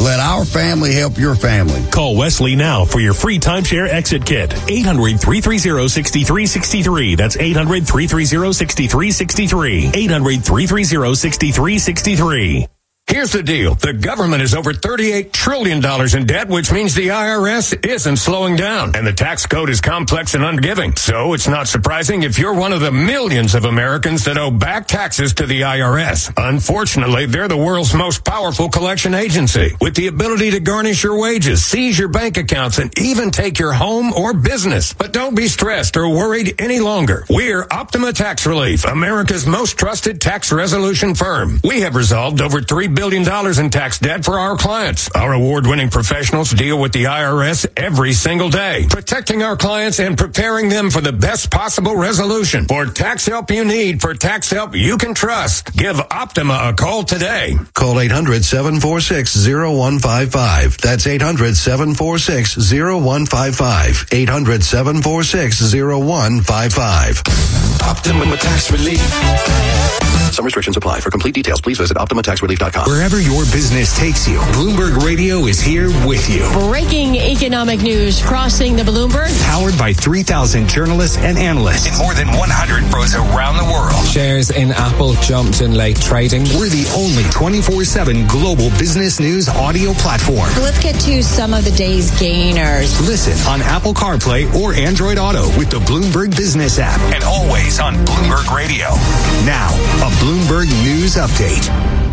Let our family help your family. Call Wesley now for your free timeshare exit kit. 800-330-6363. That's 800-330-6363. 800-330-6363. Here's the deal. The government is over $38 trillion in debt, which means the IRS isn't slowing down. And the tax code is complex and unforgiving. So it's not surprising if you're one of the millions of Americans that owe back taxes to the IRS. Unfortunately, they're the world's most powerful collection agency, with the ability to garnish your wages, seize your bank accounts, and even take your home or business. But don't be stressed or worried any longer. We're Optima Tax Relief, America's most trusted tax resolution firm. We have resolved over $3 billion in tax debt for our clients. Our award-winning professionals deal with the IRS every single day, protecting our clients and preparing them for the best possible resolution. For tax help you need, for tax help you can trust, give Optima a call today. Call 800-746-0155. That's 800-746-0155. 800-746-0155. Optima Tax Relief. Some restrictions apply. For complete details, please visit OptimaTaxRelief.com. Wherever your business takes you, Bloomberg Radio is here with you. Breaking economic news crossing the Bloomberg. Powered by 3,000 journalists and analysts in more than 100 boroughs around the world. Shares in Apple jumped in late trading. We're the only 24/7 global business news audio platform. Let's get to some of the day's gainers. Listen on Apple CarPlay or Android Auto with the Bloomberg Business app. And always on Bloomberg Radio. Now, a Bloomberg News Update.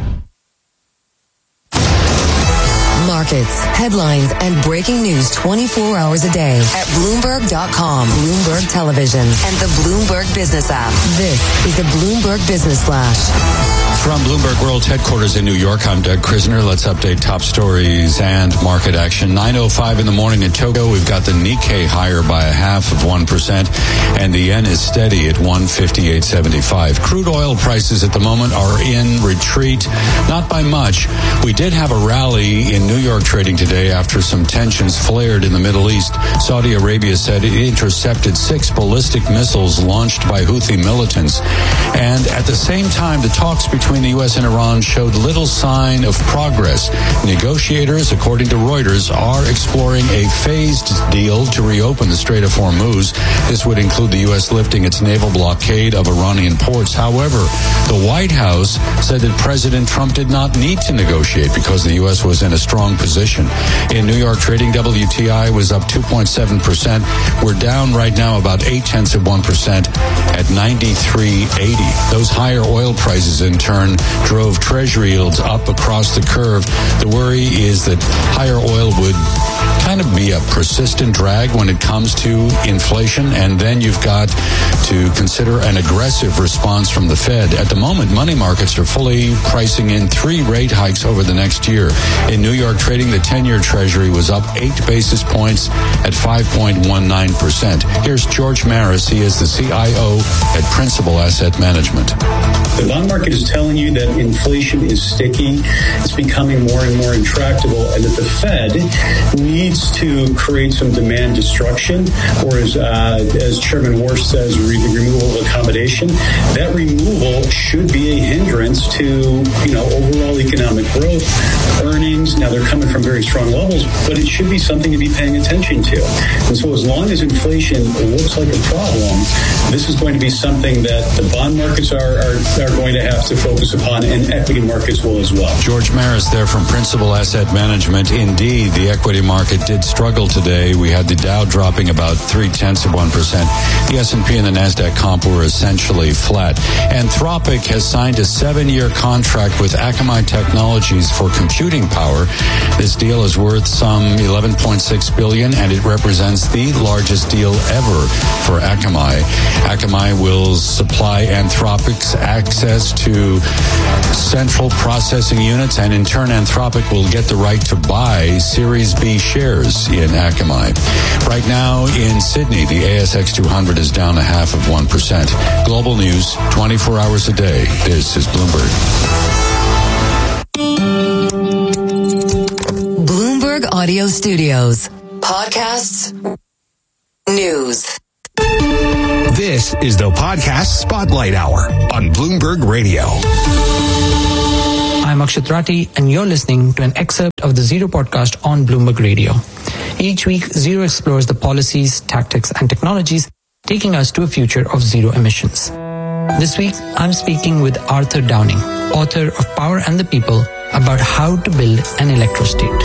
Markets, headlines, and breaking news 24 hours a day at Bloomberg.com, Bloomberg Television, and the Bloomberg Business app. This is a Bloomberg Business Flash. From Bloomberg World Headquarters in New York, I'm Doug Krisner. Let's update top stories and market action. 9:05 in the morning in Tokyo. We've got the Nikkei higher by 0.5%, and the yen is steady at 158.75. Crude oil prices at the moment are in retreat, not by much. We did have a rally in New York trading today after some tensions flared in the Middle East. Saudi Arabia said it intercepted 6 ballistic missiles launched by Houthi militants. And at the same time, the talks between the U.S. and Iran showed little sign of progress. Negotiators, according to Reuters, are exploring a phased deal to reopen the Strait of Hormuz. This would include the U.S. lifting its naval blockade of Iranian ports. However, the White House said that President Trump did not need to negotiate because the U.S. was in a strong position. In New York trading, WTI was up 2.7%. We're down right now about 0.8% at 93.80. Those higher oil prices in turn drove Treasury yields up across the curve. The worry is that higher oil would kind of be a persistent drag when it comes to inflation, and then you've got to consider an aggressive response from the Fed. At the moment, money markets are fully pricing in 3 rate hikes over the next year. In New York trading, the 10-year Treasury was up 8 basis points at 5.19%. Here's George Maris. He is the CIO at Principal Asset Management. The bond market is telling you that inflation is sticky, it's becoming more and more intractable, and that the Fed needs to create some demand destruction, or as Chairman Warsh says, the removal of accommodation. That removal should be a hindrance to, overall economic growth, earnings. Now they're coming from very strong levels, but it should be something to be paying attention to. And so as long as inflation looks like a problem, this is going to be something that the bond markets are going to have to focus upon, and equity markets will as well. George Maris there from Principal Asset Management. Indeed, the equity market did struggle today. We had the Dow dropping about 0.3%. The S&P and the NASDAQ comp were essentially flat. Anthropic has signed a 7-year contract with Akamai Technologies for computing power. This deal is worth some $11.6 billion, and it represents the largest deal ever for Akamai. Akamai will supply Anthropic's access to central processing units, and in turn, Anthropic will get the right to buy Series B shares in Akamai. Right now in Sydney, the ASX 200 is down 0.5%. Global news, 24 hours a day. This is Bloomberg. Bloomberg Audio Studios. Podcasts. News. This is the Podcast Spotlight Hour on Bloomberg Radio. I'm I'm Akshat Rathi, and you're listening to an excerpt of the Zero podcast on Bloomberg Radio. Each week, Zero explores the policies, tactics, and technologies taking us to a future of zero emissions. This week, I'm speaking with Arthur Downing, author of Power and the People, about how to build an electrostate.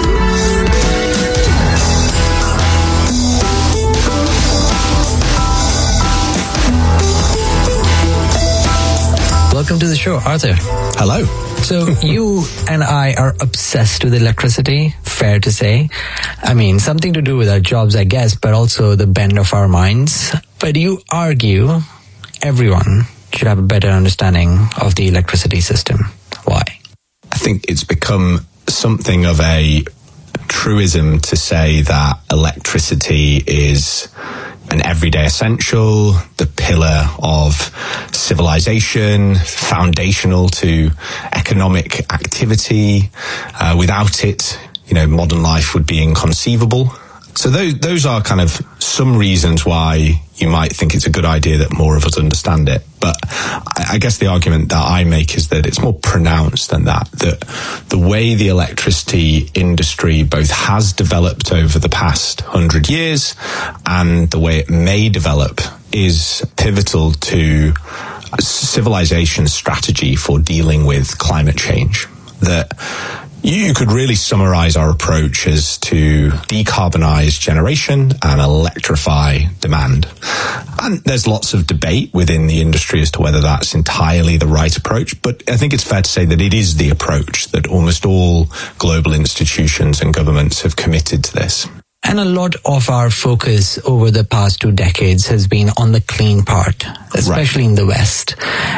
Welcome to the show, Arthur. Hello. So you and I are obsessed with electricity, fair to say. I mean, something to do with our jobs, I guess, but also the bend of our minds. But you argue everyone should have a better understanding of the electricity system. Why? I think it's become something of a truism to say that electricity is an everyday essential, the pillar of civilization, foundational to economic activity. Without it, modern life would be inconceivable. So those are kind of some reasons why you might think it's a good idea that more of us understand it. But I guess the argument that I make is that it's more pronounced than that the way the electricity industry both has developed over the past 100 years and the way it may develop is pivotal to civilization's strategy for dealing with climate change. That you could really summarize our approach as to decarbonize generation and electrify demand. And there's lots of debate within the industry as to whether that's entirely the right approach, but I think it's fair to say that it is the approach, that almost all global institutions and governments have committed to this. And a lot of our focus over the past 2 decades has been on the clean part, especially in the West.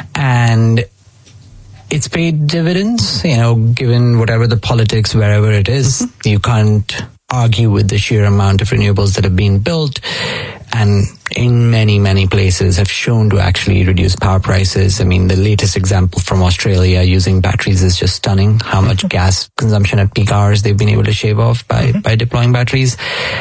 And it's paid dividends, given whatever the politics, wherever it is. You can't argue with the sheer amount of renewables that have been built, and in many, many places have shown to actually reduce power prices. I mean, the latest example from Australia using batteries is just stunning. How much gas consumption at peak hours they've been able to shave off by deploying batteries.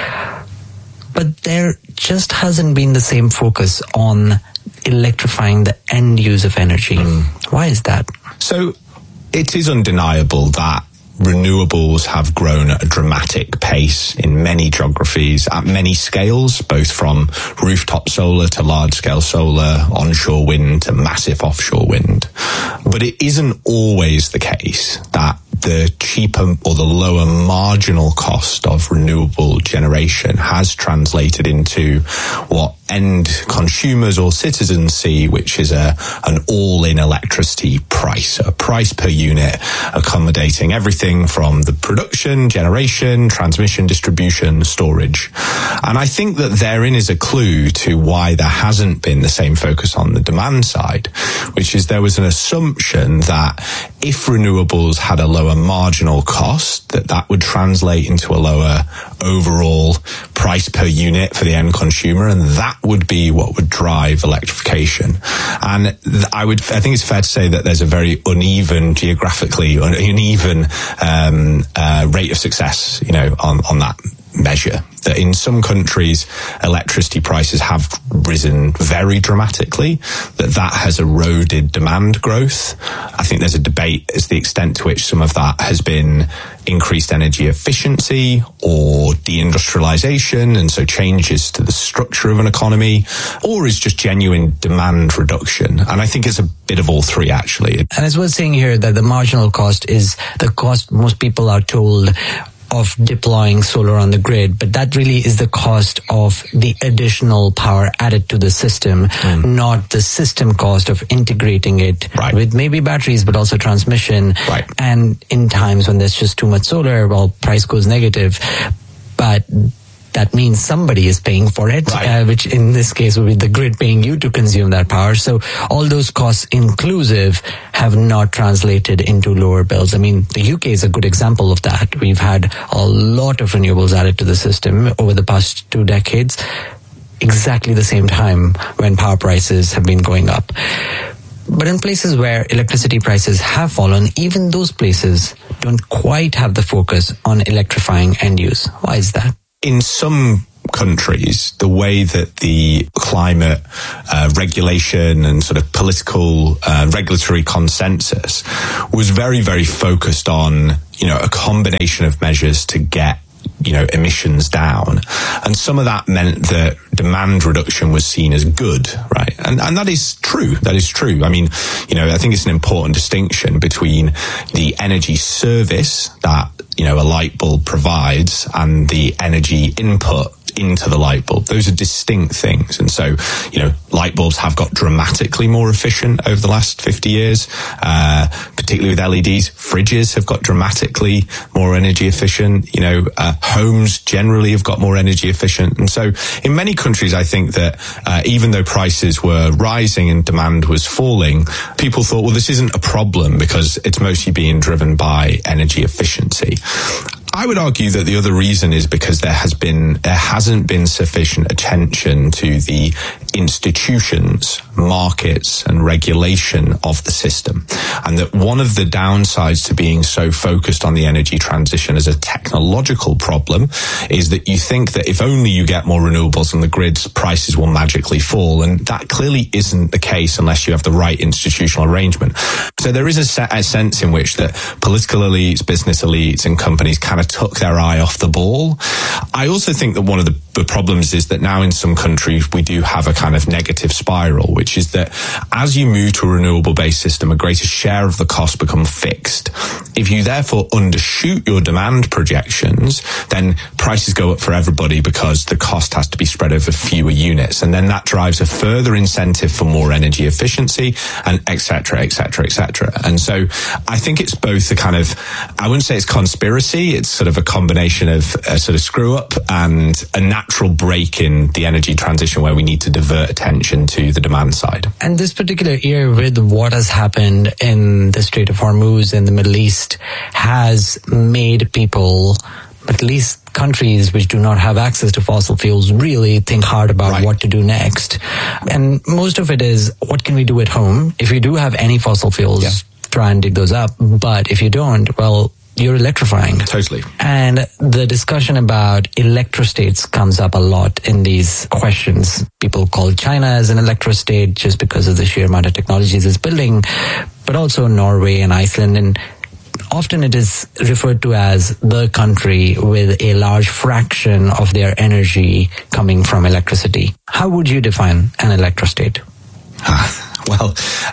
But there just hasn't been the same focus on electrifying the end use of energy. Why is that? So it is undeniable that renewables have grown at a dramatic pace in many geographies, at many scales, both from rooftop solar to large-scale solar, onshore wind to massive offshore wind. But it isn't always the case that the cheaper or the lower marginal cost of renewable generation has translated into what end consumers or citizens see, which is an all-in electricity price, a price per unit accommodating everything from the production, generation, transmission, distribution, storage. And I think that therein is a clue to why there hasn't been the same focus on the demand side, which is there was an assumption that if renewables had a lower marginal cost, that would translate into a lower overall price per unit for the end consumer, and that would be what would drive electrification. And I think it's fair to say that there's a very geographically uneven rate of success, on that measure. That in some countries, electricity prices have risen very dramatically, that has eroded demand growth. I think there's a debate as the extent to which some of that has been increased energy efficiency or deindustrialization, and so changes to the structure of an economy, or is just genuine demand reduction. And I think it's a bit of all three, actually. And it's worth saying here that the marginal cost is the cost most people are told of deploying solar on the grid, but that really is the cost of the additional power added to the system, not the system cost of integrating it with maybe batteries, but also transmission. And in times when there's just too much solar, price goes negative. But that means somebody is paying for it, which in this case would be the grid paying you to consume that power. So all those costs inclusive have not translated into lower bills. I mean, the UK is a good example of that. We've had a lot of renewables added to the system over the past 2 decades, exactly the same time when power prices have been going up. But in places where electricity prices have fallen, even those places don't quite have the focus on electrifying end use. Why is that? In some countries, the way that the climate regulation and sort of political regulatory consensus was very, very focused on, a combination of measures to get emissions down. And some of that meant that demand reduction was seen as good, right? And that is true. That is true. I mean, I think it's an important distinction between the energy service that, a light bulb provides and the energy input into the light bulb. Those are distinct things. And so, light bulbs have got dramatically more efficient over the last 50 years, particularly with LEDs. Fridges have got dramatically more energy efficient. Homes generally have got more energy efficient. And so in many countries, I think that even though prices were rising and demand was falling, people thought, well, this isn't a problem because it's mostly being driven by energy efficiency. I would argue that the other reason is because there hasn't been sufficient attention to the institutions, markets, and regulation of the system. And that one of the downsides to being so focused on the energy transition as a technological problem is that you think that if only you get more renewables on the grids, prices will magically fall. And that clearly isn't the case unless you have the right institutional arrangement. So there is a sense in which that political elites, business elites, and companies kind of took their eye off the ball. I also think that one of the problems is that now in some countries we do have a kind of negative spiral, which is that as you move to a renewable-based system, a greater share of the costs become fixed. If you therefore undershoot your demand projections, then prices go up for everybody because the cost has to be spread over fewer units. And then that drives a further incentive for more energy efficiency and et cetera, et cetera, et cetera. And so I think it's both a kind of, I wouldn't say it's conspiracy, it's sort of a combination of a sort of screw up and a natural break in the energy transition where we need to divert attention to the demand side. And this particular year, with what has happened in the Strait of Hormuz in the Middle East, has made people, at least countries which do not have access to fossil fuels, really think hard about what to do next. And most of it is, what can we do at home? If you do have any fossil fuels, try and dig those up. But if you don't, well, you're electrifying. Totally. And the discussion about electrostates comes up a lot in these questions. People call China as an electrostate just because of the sheer amount of technologies it's building, but also Norway and Iceland. And often it is referred to as the country with a large fraction of their energy coming from electricity. How would you define an electrostate? Well,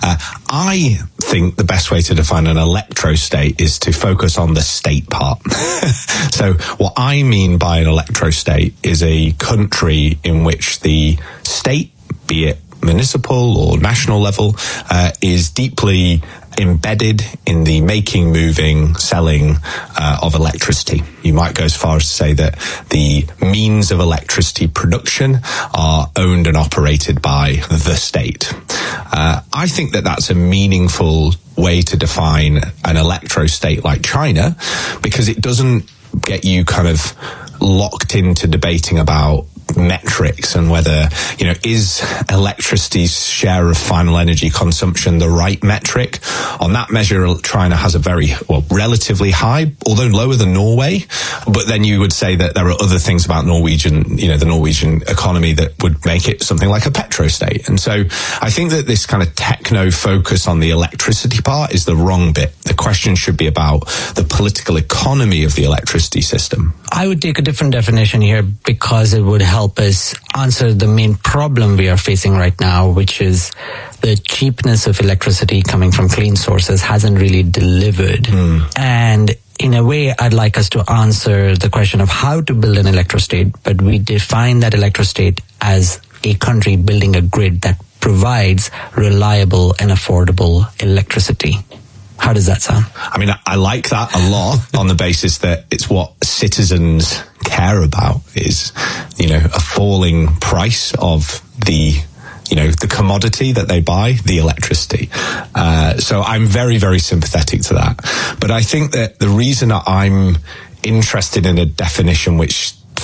I think the best way to define an electrostate is to focus on the state part. So what I mean by an electrostate is a country in which the state, be it municipal or national level, is deeply embedded in the making, moving, selling of electricity. You might go as far as to say that the means of electricity production are owned and operated by the state. I think that that's a meaningful way to define an electrostate like China, because it doesn't get you kind of locked into debating about metrics and whether, is electricity's share of final energy consumption the right metric? On that measure, China has a very, relatively high, although lower than Norway. But then you would say that there are other things about Norwegian, the Norwegian economy that would make it something like a petrostate. And so I think that this kind of techno focus on the electricity part is the wrong bit. The question should be about the political economy of the electricity system. I would take a different definition here because it would help us answer the main problem we are facing right now, which is the cheapness of electricity coming from clean sources hasn't really delivered. And in a way, I'd like us to answer the question of how to build an electrostate, but we define that electrostate as a country building a grid that provides reliable and affordable electricity. How does that sound? I mean, I like that a lot on the basis that it's what citizens care about is, a falling price of the commodity that they buy, the electricity. So I'm very, very sympathetic to that. But I think that the reason I'm interested in a definition which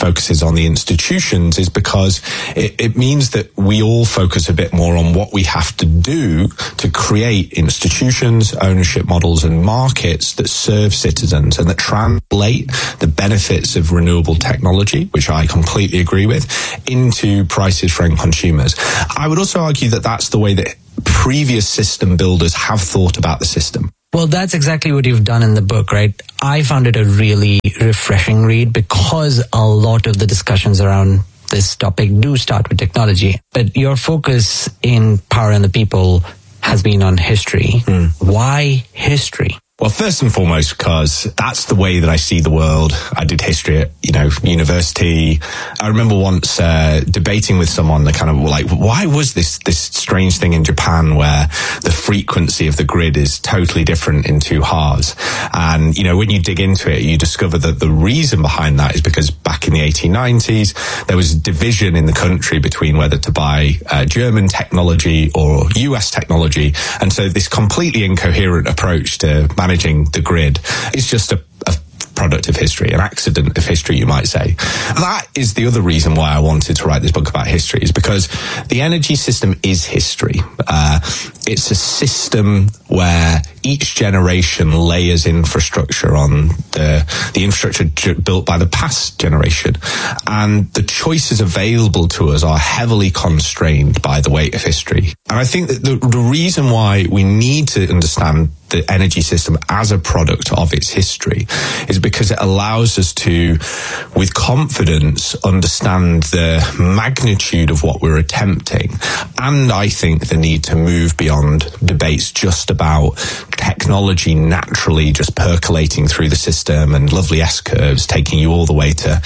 focuses on the institutions is because it means that we all focus a bit more on what we have to do to create institutions, ownership models and markets that serve citizens and that translate the benefits of renewable technology, which I completely agree with, into prices for end consumers. I would also argue that that's the way that previous system builders have thought about the system. Well, that's exactly what you've done in the book, right? I found it a really refreshing read because a lot of the discussions around this topic do start with technology. But your focus in Power and the People has been on history. Why history? Well, first and foremost, because that's the way that I see the world. I did history at, university. I remember once debating with someone, the kind of like, why was this strange thing in Japan where the frequency of the grid is totally different in two halves? And, when you dig into it, you discover that the reason behind that is because back in the 1890s, there was a division in the country between whether to buy German technology or US technology. And so this completely incoherent approach to managing the grid is just a product of history, an accident of history, you might say. That is the other reason why I wanted to write this book about history, is because the energy system is history. It's a system where each generation layers infrastructure on the infrastructure built by the past generation. And the choices available to us are heavily constrained by the weight of history. And I think that the reason why we need to understand the energy system as a product of its history is because it allows us to, with confidence, understand the magnitude of what we're attempting. And I think the need to move beyond debates just about technology naturally just percolating through the system and lovely S-curves taking you all the way to,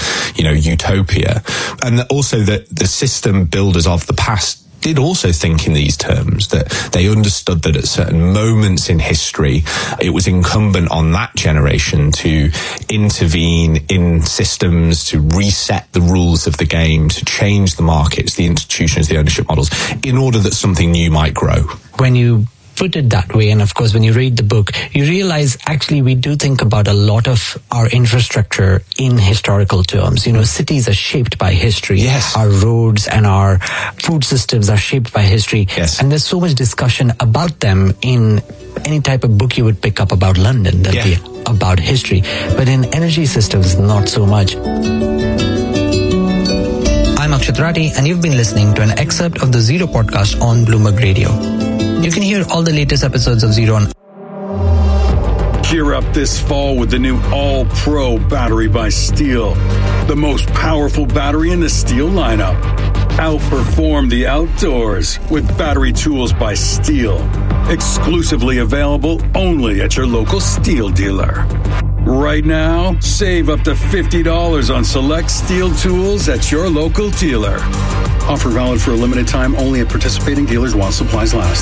utopia. And also that the system builders of the past did also think in these terms, that they understood that at certain moments in history, it was incumbent on that generation to intervene in systems, to reset the rules of the game, to change the markets, the institutions, the ownership models, in order that something new might grow. When you put it that way, and of course when you read the book, you realize actually we do think about a lot of our infrastructure in historical terms. Cities are shaped by history. Yes. Our roads and our food systems are shaped by history. Yes. And there's so much discussion about them in any type of book you would pick up about London. That'd be about history. But in energy systems, not so much. I'm Akshat Rathi, and you've been listening to an excerpt of the Zero podcast on Bloomberg Radio. You can hear all the latest episodes of Zero on. Gear up this fall with the new All-Pro battery by Steel, the most powerful battery in the Steel lineup. Outperform the outdoors with battery tools by Steel. Exclusively available only at your local Steel dealer. Right now, save up to $50 on select Steel tools at your local dealer. Offer valid for a limited time only at participating dealers while supplies last.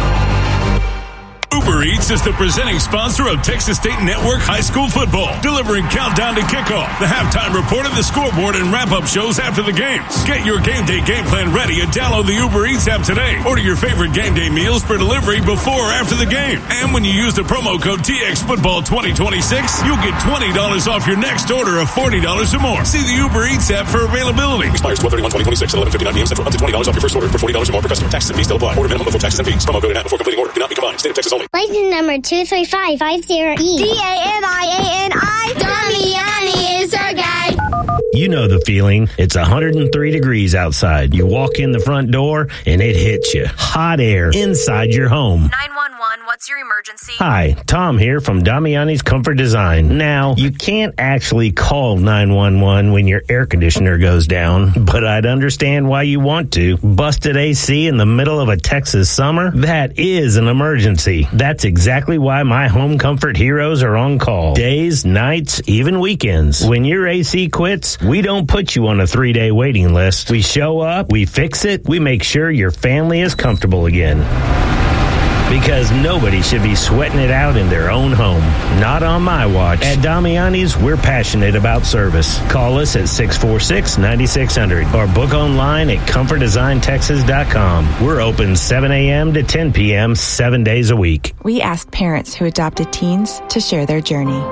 Uber Eats is the presenting sponsor of Texas State Network High School Football, delivering countdown to kickoff, the halftime report of the scoreboard, and wrap-up shows after the games. Get your game day game plan ready and download the Uber Eats app today. Order your favorite game day meals for delivery before or after the game. And when you use the promo code TXFootball2026, you'll get $20 off your next order of $40 or more. See the Uber Eats app for availability. Expires 12/31/2026 at 11:59 p.m. Central. Up to $20 off your first order for $40 or more per customer. Taxes and fees still apply. Order minimum before taxes and fees. Promo code and app before completing order. Cannot be combined. State of Texas only. License number 23550E. DAMIANI. Damiani is our guy. You know the feeling. It's 103 degrees outside. You walk in the front door and it hits you. Hot air inside your home. 911, what's your emergency? Hi, Tom here from Damiani's Comfort Design. Now, you can't actually call 911 when your air conditioner goes down, but I'd understand why you want to. Busted AC in the middle of a Texas summer? That is an emergency. That's exactly why my home comfort heroes are on call. Days, nights, even weekends. When your AC quits, we don't put you on a 3-day waiting list. We show up, we fix it, we make sure your family is comfortable again. Because nobody should be sweating it out in their own home. Not on my watch. At Damiani's, we're passionate about service. Call us at 646-9600 or book online at comfortdesigntexas.com. We're open 7 a.m. to 10 p.m. 7 days a week. We ask parents who adopted teens to share their journey.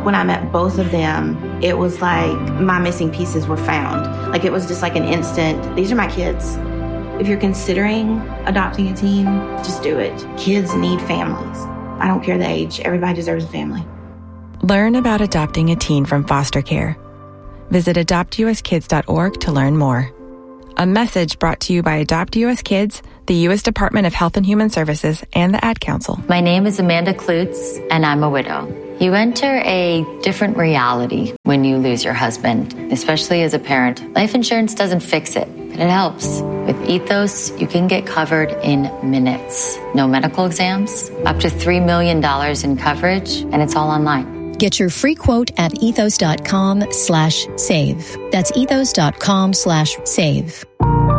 When I met both of them, it was like my missing pieces were found. Like it was just like an instant, these are my kids. If you're considering adopting a teen, just do it. Kids need families. I don't care the age. Everybody deserves a family. Learn about adopting a teen from foster care. Visit adoptuskids.org to learn more. A message brought to you by Adopt US Kids, the U.S. Department of Health and Human Services, and the Ad Council. My name is Amanda Klutz, and I'm a widow. You enter a different reality when you lose your husband, especially as a parent. Life insurance doesn't fix it, but it helps. With Ethos, you can get covered in minutes. No medical exams, up to $3 million in coverage, and it's all online. Get your free quote at ethos.com/save. That's ethos.com/save.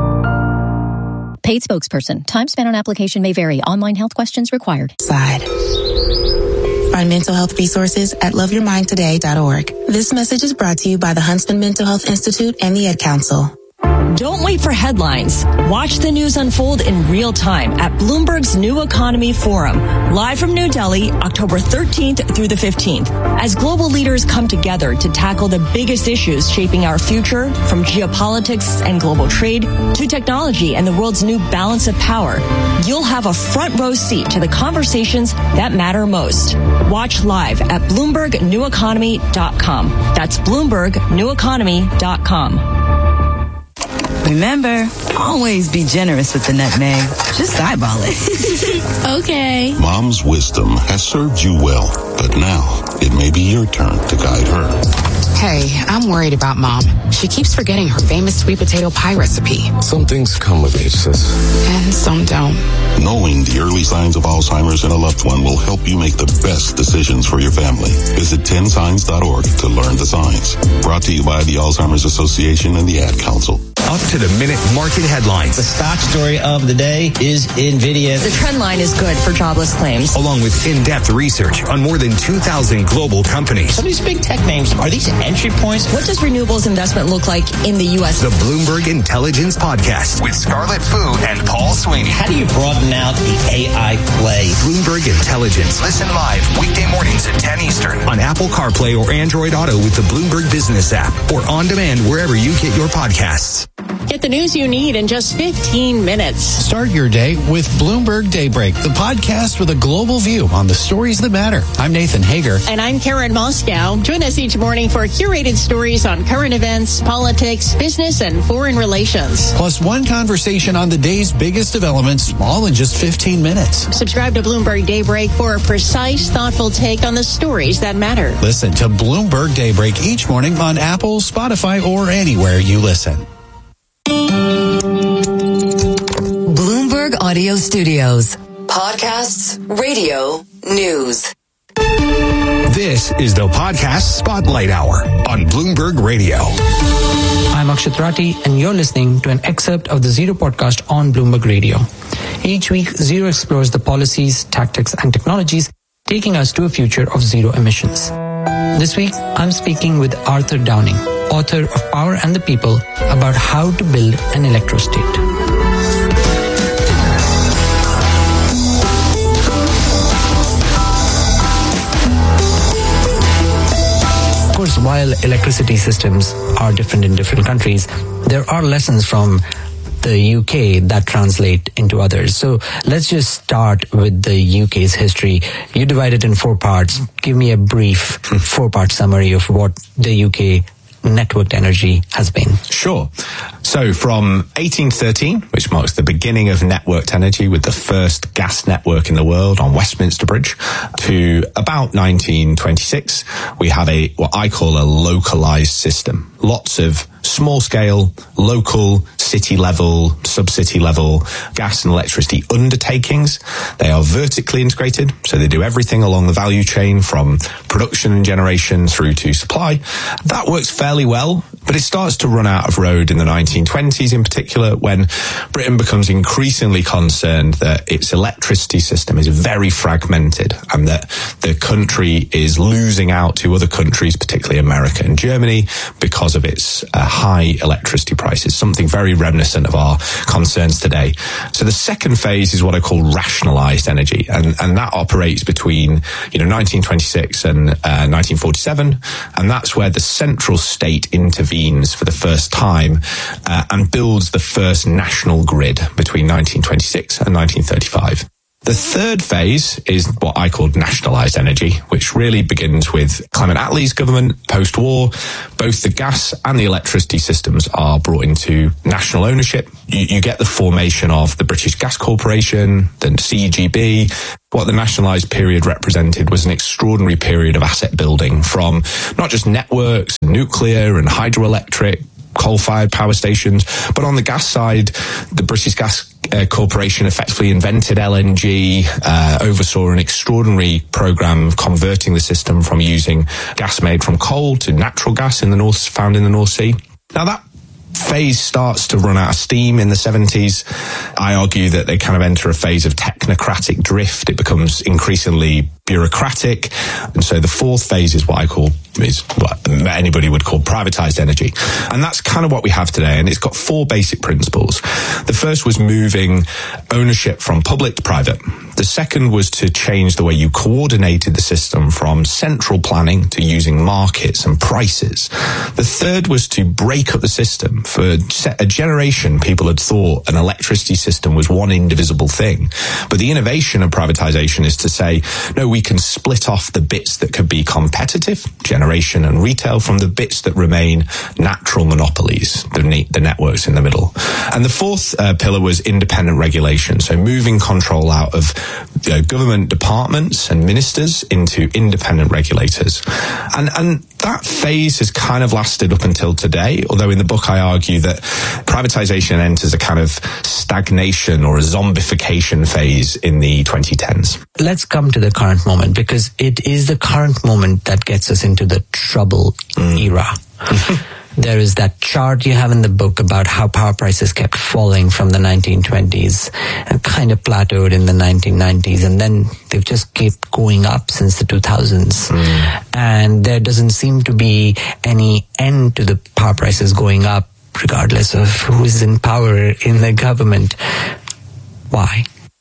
Paid spokesperson. Time spent on application may vary. Online health questions required. Find mental health resources at loveyourmindtoday.org. This message is brought to you by the Huntsman Mental Health Institute and the Ad Council. Don't wait for headlines. Watch the news unfold in real time at Bloomberg's New Economy Forum, live from New Delhi, October 13th through the 15th, as global leaders come together to tackle the biggest issues shaping our future, from geopolitics and global trade to technology and the world's new balance of power. You'll have a front row seat to the conversations that matter most. Watch live at BloombergNewEconomy.com. That's BloombergNewEconomy.com. Remember, always be generous with the nutmeg. Just eyeball it. Okay. Mom's wisdom has served you well, but now it may be your turn to guide her. Hey, I'm worried about Mom. She keeps forgetting her famous sweet potato pie recipe. Some things come with age, sis. And some don't. Knowing the early signs of Alzheimer's in a loved one will help you make the best decisions for your family. Visit 10signs.org to learn the signs. Brought to you by the Alzheimer's Association and the Ad Council. Up to the minute market headlines. The stock story of the day is NVIDIA. The trend line is good for jobless claims. Along with in-depth research on more than 2,000 global companies. Some of these big tech names, are these entry points? What does renewables investment look like in the U.S.? The Bloomberg Intelligence Podcast with Scarlett Fu and Paul Sweeney. How do you broaden out the AI play? Bloomberg Intelligence. Listen live weekday mornings at 10 Eastern on Apple CarPlay or Android Auto with the Bloomberg Business app or on demand wherever you get your podcasts. Get the news you need in just 15 minutes. Start your day with Bloomberg Daybreak, the podcast with a global view on the stories that matter. I'm Nathan Hager. And I'm Karen Moscow. Join us each morning for curated stories on current events, politics, business, and foreign relations. Plus one conversation on the day's biggest developments, all in just 15 minutes. Subscribe to Bloomberg Daybreak for a precise, thoughtful take on the stories that matter. Listen to Bloomberg Daybreak each morning on Apple, Spotify, or anywhere you listen. Bloomberg Audio Studios. Podcasts, radio, news. This is the Podcast Spotlight Hour on Bloomberg Radio. I'm Akshat Rati, and you're listening to an excerpt of the Zero podcast on Bloomberg Radio. Each week, Zero explores the policies, tactics, and technologies taking us to a future of zero emissions. This week, I'm speaking with Arthur Downing, author of Power and the People, about how to build an electrostate. Of course, while electricity systems are different in different countries, there are lessons from the UK that translate into others. So let's just start with the UK's history. You divide it in 4 parts. Give me a brief 4-part summary of what the UK networked energy has been. Sure. So from 1813, which marks the beginning of networked energy with the first gas network in the world on Westminster Bridge, to about 1926, we have what I call a localized system. Lots of small scale, local, city level, sub-city level gas and electricity undertakings. They are vertically integrated, so they do everything along the value chain from production and generation through to supply. That works fairly well, but it starts to run out of road in the 1920s in particular, when Britain becomes increasingly concerned that its electricity system is very fragmented and that the country is losing out to other countries, particularly America and Germany, because of its high high electricity prices, something very reminiscent of our concerns today. So the second phase is what I call rationalized energy, and that operates between 1926 and 1947, and that's where the central state intervenes for the first time and builds the first national grid between 1926 and 1935. The third phase is what I called nationalised energy, which really begins with Clement Attlee's government post-war. Both the gas and the electricity systems are brought into national ownership. You get the formation of the British Gas Corporation, the CGB. What the nationalised period represented was an extraordinary period of asset building from not just networks, nuclear and hydroelectric, coal-fired power stations, but on the gas side, the British Gas Corporation effectively invented LNG, oversaw an extraordinary program of converting the system from using gas made from coal to natural gas found in the North Sea. Now that phase starts to run out of steam in the 70s. I argue that they kind of enter a phase of technocratic drift. It becomes increasingly bureaucratic. And so the fourth phase is what anybody would call privatized energy. And that's kind of what we have today. And it's got four basic principles. The first was moving ownership from public to private. The second was to change the way you coordinated the system from central planning to using markets and prices. The third was to break up the system. For a generation, people had thought an electricity system was one indivisible thing. But the innovation of privatization is to say, no, we can split off the bits that could be competitive, generation and retail, from the bits that remain natural monopolies, the networks in the middle. And the fourth pillar was independent regulation. So moving control out of government departments and ministers into independent regulators. And that phase has kind of lasted up until today, although in the book I argue that privatization enters a kind of stagnation or a zombification phase in the 2010s. Let's come to the current moment, because it is the current moment that gets us into the trouble era. There is that chart you have in the book about how power prices kept falling from the 1920s and kind of plateaued in the 1990s, and then they've just kept going up since the 2000s. And there doesn't seem to be any end to the power prices going up, regardless of who is in power in the government. Why?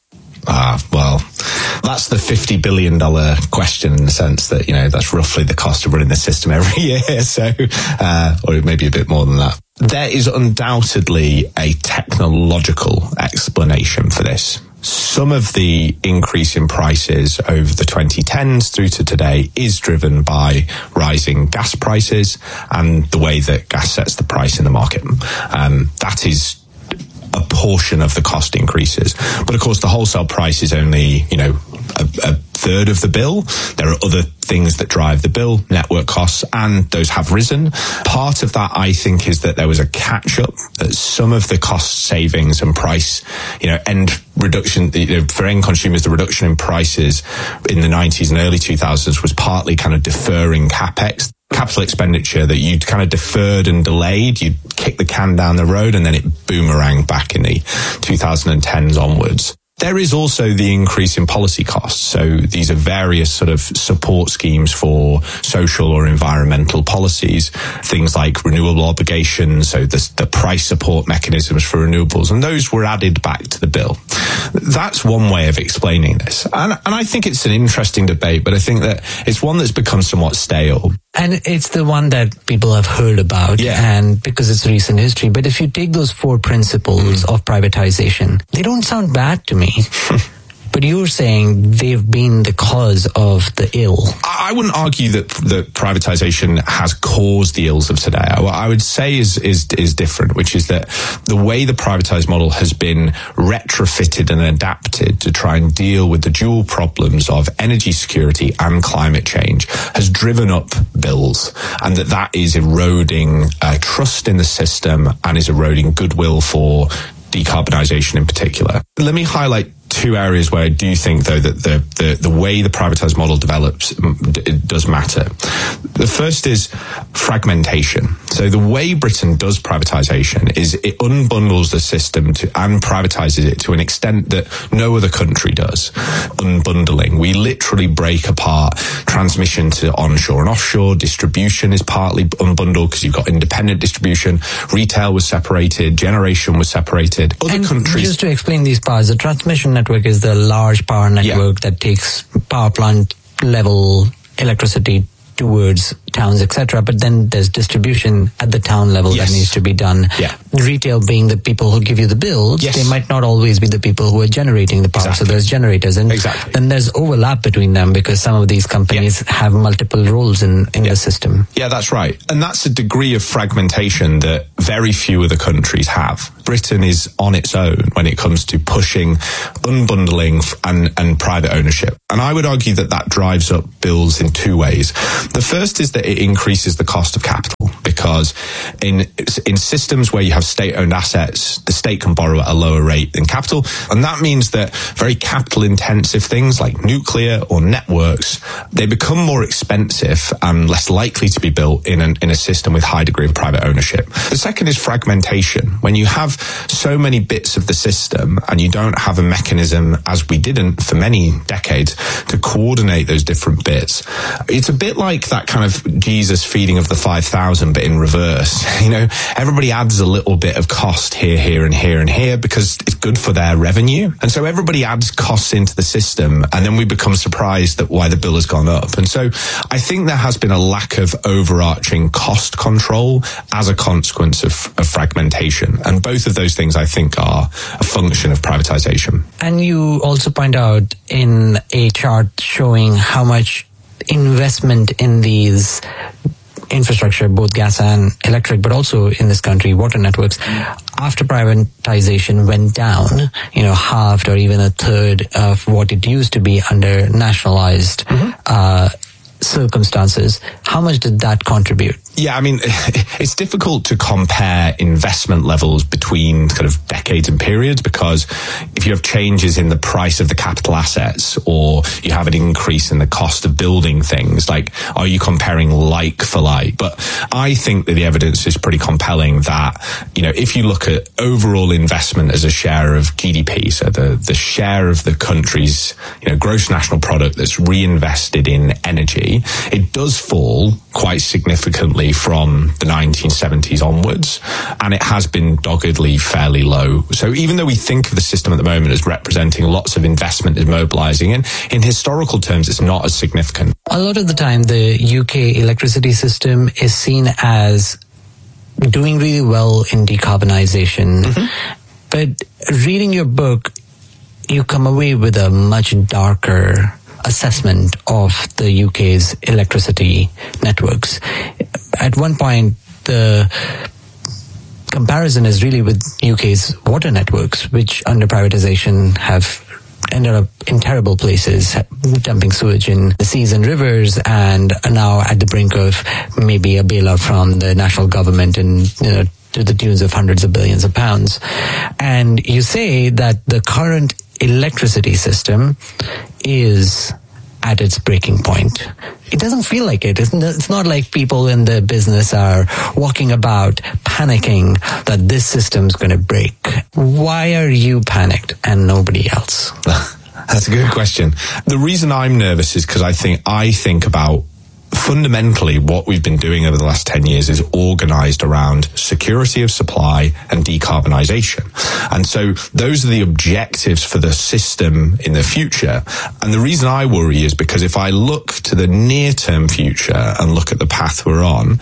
Well, that's the $50 billion question, in the sense that, that's roughly the cost of running the system every year. So, or maybe a bit more than that. There is undoubtedly a technological explanation for this. Some of the increase in prices over the 2010s through to today is driven by rising gas prices and the way that gas sets the price in the market. That is a portion of the cost increases. But of course, the wholesale price is only, a third of the bill. There are other things that drive the bill, network costs, and those have risen. Part of that, I think, is that there was a catch-up, that some of the cost savings and price, end reduction, for end consumers, the reduction in prices in the 90s and early 2000s was partly kind of deferring capex. Capital expenditure that you'd kind of deferred and delayed, you'd kick the can down the road, and then it boomeranged back in the 2010s onwards. There is also the increase in policy costs. So these are various sort of support schemes for social or environmental policies, things like renewable obligations, so the price support mechanisms for renewables, and those were added back to the bill. That's one way of explaining this. And I think it's an interesting debate, but I think that it's one that's become somewhat stale. And it's the one that people have heard about, and because it's recent history. But if you take those four principles of privatization, they don't sound bad to me. But you're saying they've been the cause of the ill. I wouldn't argue that privatization has caused the ills of today. What I would say is different, which is that the way the privatized model has been retrofitted and adapted to try and deal with the dual problems of energy security and climate change has driven up bills, and that is eroding trust in the system and is eroding goodwill for decarbonisation in particular. Let me highlight two areas where I do think, though, that the way the privatized model develops does matter. The first is fragmentation. So the way Britain does privatisation is it unbundles the system and privatises it to an extent that no other country does. Unbundling. We literally break apart transmission to onshore and offshore. Distribution is partly unbundled because you've got independent distribution. Retail was separated. Generation was separated. Other countries... Just to explain these parts, the transmission network is the large power network that takes power plant level electricity towards towns, etc. But then there's distribution at the town level that needs to be done. Retail being the people who give you the bills, they might not always be the people who are generating the power. So there's generators, and then there's overlap between them because some of these companies have multiple roles in the system. Yeah, that's right. And that's a degree of fragmentation that very few other countries have. Britain is on its own when it comes to pushing unbundling and private ownership. And I would argue that that drives up bills in two ways. The first is that it increases the cost of capital, because in systems where you have state-owned assets, the state can borrow at a lower rate than capital. And that means that very capital-intensive things like nuclear or networks, they become more expensive and less likely to be built in a system with high degree of private ownership. The second is fragmentation. When you have so many bits of the system and you don't have a mechanism, as we didn't for many decades, to coordinate those different bits, it's a bit like that kind of Jesus feeding of the 5,000, but in reverse. You know, everybody adds a little bit of cost here, and here, and here because it's good for their revenue. And so everybody adds costs into the system, and then we become surprised that why the bill has gone up. And so I think there has been a lack of overarching cost control as a consequence of fragmentation. And both of those things, I think, are a function of privatization. And you also point out in a chart showing how much investment in these infrastructure, both gas and electric, but also in this country, water networks, after privatization went down, halved or even a third of what it used to be under nationalized circumstances. How much did that contribute? Yeah, I mean, it's difficult to compare investment levels between kind of decades and periods, because if you have changes in the price of the capital assets or you have an increase in the cost of building things, like, are you comparing like for like? But I think that the evidence is pretty compelling that, if you look at overall investment as a share of GDP, so the share of the country's, gross national product that's reinvested in energy, it does fall quite significantly from the 1970s onwards, and it has been doggedly fairly low. So even though we think of the system at the moment as representing lots of investment is mobilizing, in historical terms, it's not as significant. A lot of the time, the UK electricity system is seen as doing really well in decarbonization. But reading your book, you come away with a much darker assessment of the UK's electricity networks. At one point, the comparison is really with UK's water networks, which under privatization have ended up in terrible places, dumping sewage in the seas and rivers, and are now at the brink of maybe a bailout from the national government and, to the tunes of hundreds of billions of pounds. And you say that the current electricity system is at its breaking point. It doesn't feel like it. It's not like people in the business are walking about panicking that this system's going to break. Why are you panicked and nobody else? That's a good question. The reason I'm nervous is because I think about fundamentally what we've been doing over the last 10 years is organized around security of supply and decarbonisation. And so those are the objectives for the system in the future. And the reason I worry is because if I look to the near-term future and look at the path we're on...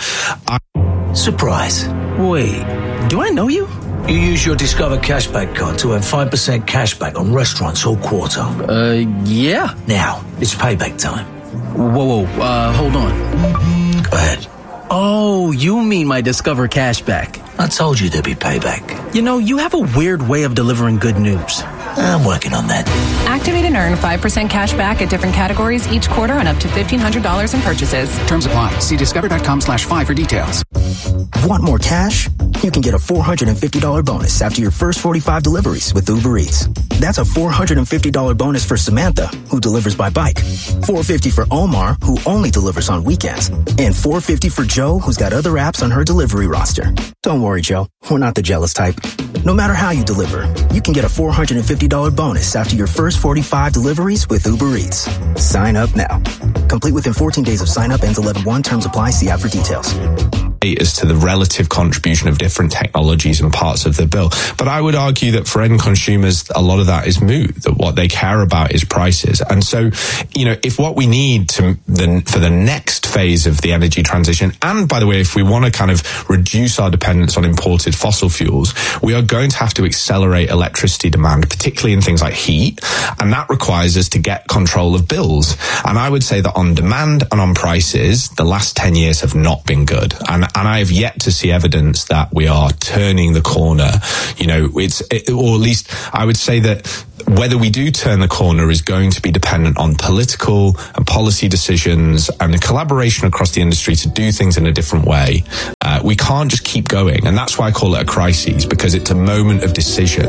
Surprise. Wait, do I know you? You use your Discover Cashback card to earn 5% cashback on restaurants all quarter. Yeah. Now, it's payback time. Whoa, hold on. Go ahead. Oh, you mean my Discover Cashback. I told you there'd be payback. You have a weird way of delivering good news. I'm working on that. Activate and earn 5% cash back at different categories each quarter and up to $1,500 in purchases. Terms apply. See discover.com/5 for details. Want more cash? You can get a $450 bonus after your first 45 deliveries with Uber Eats. That's a $450 bonus for Samantha, who delivers by bike. $450 for Omar, who only delivers on weekends. And $450 for Joe, who's got other apps on her delivery roster. Don't worry, Joe. We're not the jealous type. No matter how you deliver, you can get a $450 bonus after your first 45 deliveries with Uber Eats. Sign up now. Complete within 14 days of sign up. Ends 11/1. Terms apply. See app for details. As to the relative contribution of different technologies and parts of the bill. But I would argue that for end consumers, a lot of that is moot, that what they care about is prices. And so, if what we need for the next phase of the energy transition, and by the way, if we want to kind of reduce our dependence on imported fossil fuels, we are going to have to accelerate electricity demand, particularly in things like heat. And that requires us to get control of bills. And I would say that on demand and on prices, the last 10 years have not been good. And I have yet to see evidence that we are turning the corner. Or at least I would say that whether we do turn the corner is going to be dependent on political and policy decisions and the collaboration across the industry to do things in a different way. We can't just keep going. And that's why I call it a crisis, because it's a moment of decision.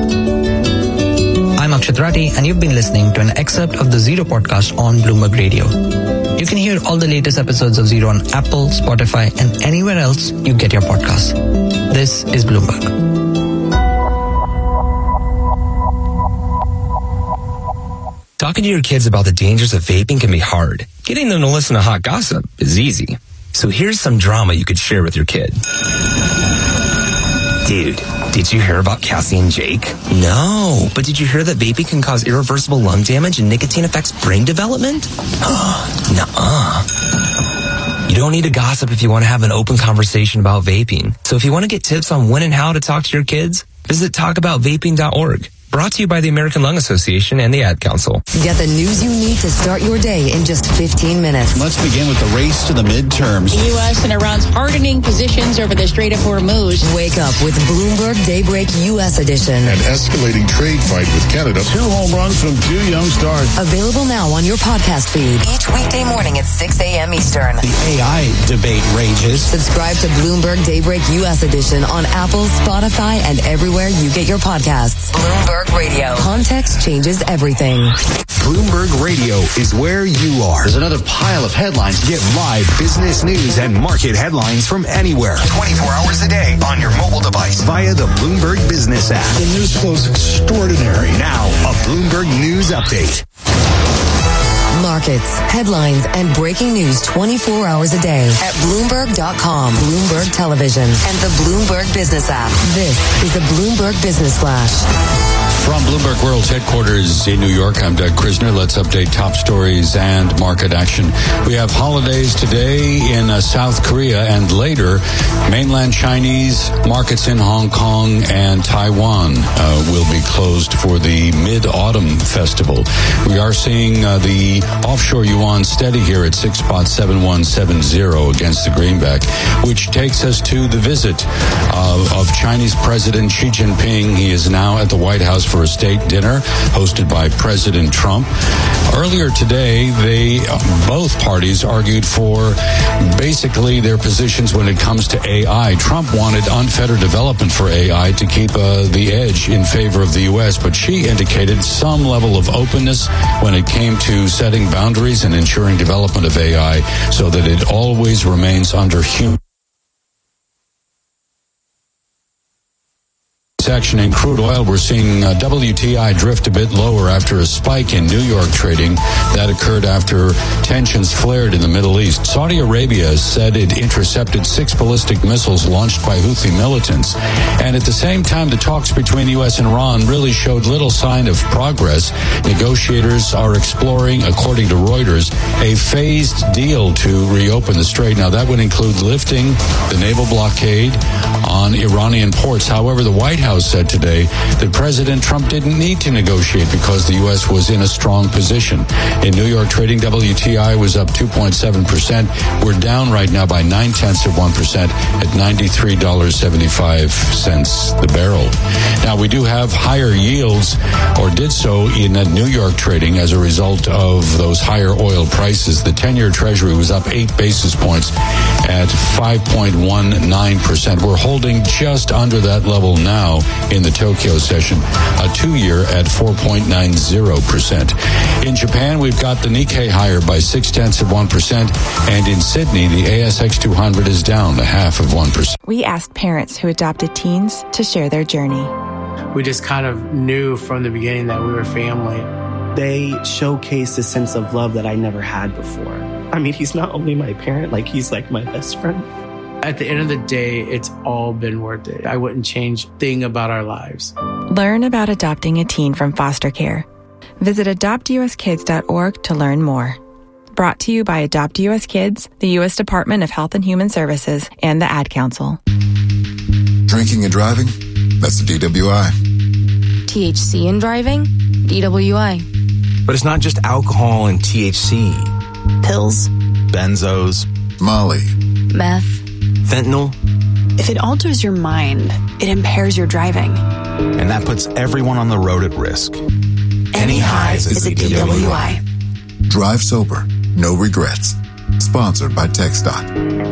I'm Akshat Rathi, and you've been listening to an excerpt of the Zero podcast on Bloomberg Radio. You can hear all the latest episodes of Zero on Apple, Spotify, and anywhere else you get your podcasts. This is Bloomberg. Talking to your kids about the dangers of vaping can be hard. Getting them to listen to hot gossip is easy. So here's some drama you could share with your kid. Dude, did you hear about Cassie and Jake? No, but did you hear that vaping can cause irreversible lung damage and nicotine affects brain development? Nuh-uh. You don't need to gossip if you want to have an open conversation about vaping. So if you want to get tips on when and how to talk to your kids, visit talkaboutvaping.org. Brought to you by the American Lung Association and the Ad Council. Get the news you need to start your day in just 15 minutes. Let's begin with the race to the midterms. The U.S. and Iran's hardening positions over the Strait of Hormuz. Wake up with Bloomberg Daybreak U.S. edition. An escalating trade fight with Canada. 2 home runs from 2 young stars. Available now on your podcast feed. Each weekday morning at 6 a.m. Eastern. The AI debate rages. Subscribe to Bloomberg Daybreak U.S. edition on Apple, Spotify, and everywhere you get your podcasts. Bloomberg Radio. Context changes everything. Bloomberg Radio is where you are. There's another pile of headlines. Get live business news and market headlines from anywhere. 24 hours a day on your mobile device via the Bloomberg Business app. The news flow is extraordinary. Now, a Bloomberg News update. Markets, headlines, and breaking news 24 hours a day at Bloomberg.com, Bloomberg Television, and the Bloomberg Business app. This is a Bloomberg Business Flash. From Bloomberg World's headquarters in New York, I'm Doug Krisner. Let's update top stories and market action. We have holidays today in South Korea, and later, mainland Chinese markets in Hong Kong and Taiwan will be closed for the Mid-Autumn Festival. We are seeing the offshore yuan steady here at 6.7170 against the greenback, which takes us to the visit of Chinese President Xi Jinping. He is now at the White House for a state dinner hosted by President Trump. Earlier today, both parties argued for basically their positions when it comes to AI. Trump wanted unfettered development for AI to keep the edge in favor of the U.S., but Xi indicated some level of openness when it came to setting boundaries and ensuring development of AI so that it always remains under human action. In crude oil, we're seeing WTI drift a bit lower after a spike in New York trading that occurred after tensions flared in the Middle East. Saudi Arabia said it intercepted 6 ballistic missiles launched by Houthi militants. And at the same time, the talks between the U.S. and Iran really showed little sign of progress. Negotiators are exploring, according to Reuters, a phased deal to reopen the strait. Now, that would include lifting the naval blockade on Iranian ports. However, the White House said today that President Trump didn't need to negotiate because the U.S. was in a strong position. In New York trading, WTI was up 2.7%. We're down right now by 0.9% at $93.75 the barrel. Now, we do have higher yields, or did so, in New York trading as a result of those higher oil prices. The 10-year Treasury was up 8 basis points at 5.19%. We're holding just under that level now. in the Tokyo session, a 2-year at 4.90%. In Japan, we've got the Nikkei higher by 0.6%, and in Sydney, the ASX 200 is down 0.5%. We asked parents who adopted teens to share their journey. We just kind of knew from the beginning that we were family. They showcased a sense of love that I never had before. I mean, he's not only my parent, like he's like my best friend. At the end of the day, it's all been worth it. I wouldn't change a thing about our lives. Learn about adopting a teen from foster care. Visit adoptuskids.org to learn more. Brought to you by Adopt US Kids, the U.S. Department of Health and Human Services, and the Ad Council. Drinking and driving? That's the DWI. THC in driving? DWI. But it's not just alcohol and THC. Pills. Benzos. Molly. Meth. Fentanyl. If it alters your mind, it impairs your driving. And that puts everyone on the road at risk. Any highs is a DWI. Drive sober. No regrets. Sponsored by TxDOT.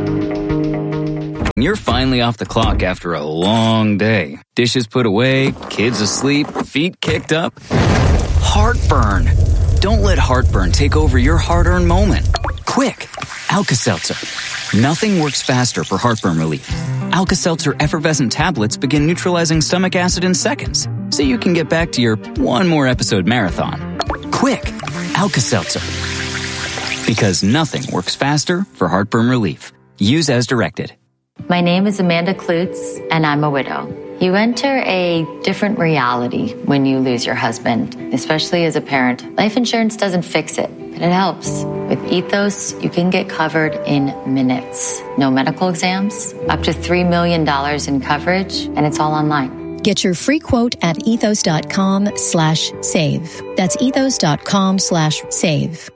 You're finally off the clock after a long day. Dishes put away, kids asleep, feet kicked up. Heartburn. Don't let heartburn take over your hard-earned moment. Quick, Alka-Seltzer. Nothing works faster for heartburn relief. Alka-Seltzer effervescent tablets begin neutralizing stomach acid in seconds, so you can get back to your one more episode marathon. Quick, Alka-Seltzer. Because nothing works faster for heartburn relief. Use as directed. My name is Amanda Klutz, and I'm a widow. You enter a different reality when you lose your husband, especially as a parent. Life insurance doesn't fix it, but it helps. With Ethos, you can get covered in minutes. No medical exams, up to $3 million in coverage, and it's all online. Get your free quote at ethos.com/save. That's ethos.com/save.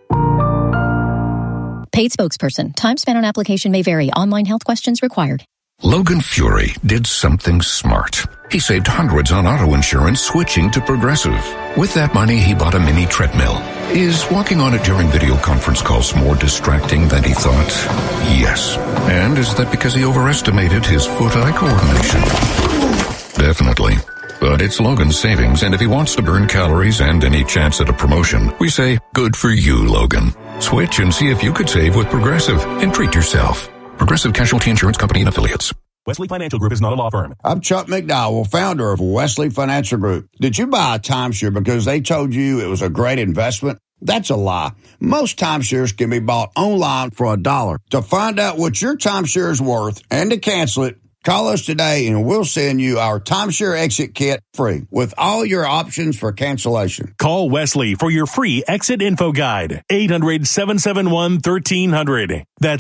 Paid spokesperson. Time spent on application may vary. Online health questions required. Logan Fury did something smart. He saved hundreds on auto insurance switching to Progressive. With that money, he bought a mini treadmill. Is walking on it during video conference calls more distracting than he thought? Yes. And is that because he overestimated his foot-eye coordination? Definitely. But it's Logan's savings, and if he wants to burn calories and any chance at a promotion, we say, good for you, Logan. Switch and see if you could save with Progressive and treat yourself. Progressive Casualty Insurance Company and Affiliates. Wesley Financial Group is not a law firm. I'm Chuck McDowell, founder of Wesley Financial Group. Did you buy a timeshare because they told you it was a great investment? That's a lie. Most timeshares can be bought online for $1. To find out what your timeshare is worth and to cancel it, call us today and we'll send you our timeshare exit kit free with all your options for cancellation. Call Wesley for your free exit info guide. 800-771-1300. That's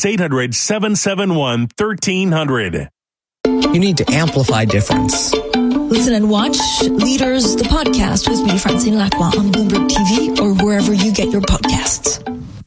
800-771-1300. You need to amplify difference. Listen and watch Leaders, the podcast with me, Francine Lacroix, on Bloomberg TV or wherever you get your podcasts.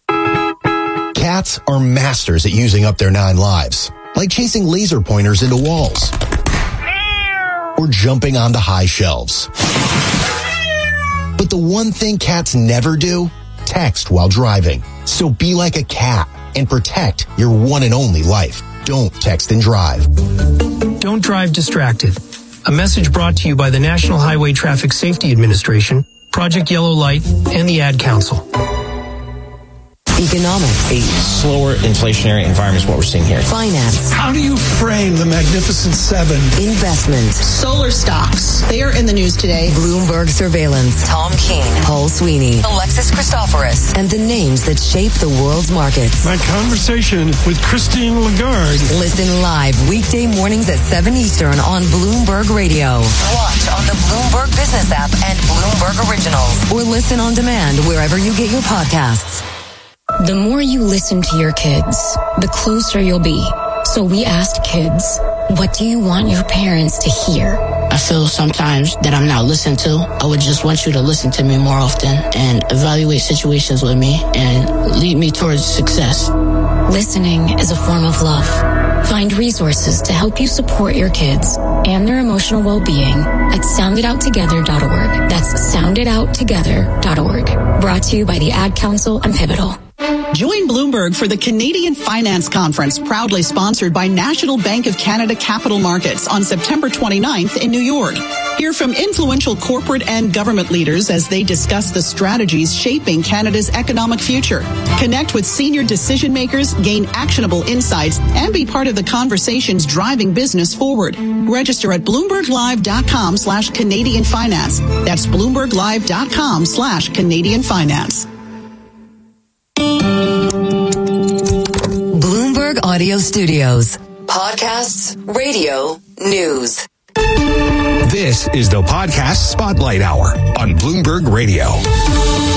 Cats are masters at using up their 9 lives, like chasing laser pointers into walls or jumping onto high shelves. But the one thing cats never do, text while driving. So be like a cat and protect your one and only life. Don't text and drive. Don't drive distracted. A message brought to you by the National Highway Traffic Safety Administration, Project Yellow Light, and the Ad Council. Economics. A slower inflationary environment is what we're seeing here. Finance. How do you frame the Magnificent Seven? Investment. Solar stocks. They are in the news today. Bloomberg surveillance. Tom Keene. Paul Sweeney. Alexis Christoforous. And the names that shape the world's markets. My conversation with Christine Lagarde. Listen live weekday mornings at 7 Eastern on Bloomberg Radio. Watch on the Bloomberg Business app and Bloomberg Originals. Or listen on demand wherever you get your podcasts. The more you listen to your kids, the closer you'll be. So we asked kids, what do you want your parents to hear? I feel sometimes that I'm not listened to. I would just want you to listen to me more often and evaluate situations with me and lead me towards success. Listening is a form of love. Find resources to help you support your kids and their emotional well-being at sounditouttogether.org. That's sounditouttogether.org. Brought to you by the Ad Council and Pivotal. Join Bloomberg for the Canadian Finance Conference, proudly sponsored by National Bank of Canada Capital Markets on September 29th in New York. Hear from influential corporate and government leaders as they discuss the strategies shaping Canada's economic future. Connect with senior decision makers, gain actionable insights, and be part of the conversations driving business forward. Register at BloombergLive.com/Canadian Finance. That's BloombergLive.com/Canadian Finance. Bloomberg Audio Studios. Podcasts, radio, news. This is the Podcast Spotlight Hour on Bloomberg Radio.